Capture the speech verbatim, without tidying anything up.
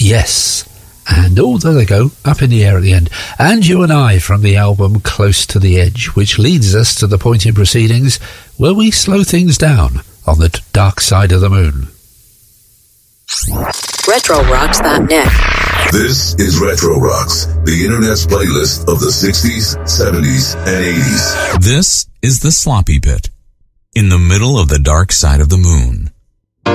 Yes. And, oh, there they go, up in the air at the end. And You and I from the album Close to the Edge, which leads us to the point in proceedings where we slow things down on the dark side of the moon. retro rocks dot net. This is Retro Rocks, the internet's playlist of the sixties, seventies, and eighties. This is the Sloppy Pit, in the middle of the dark side of the moon.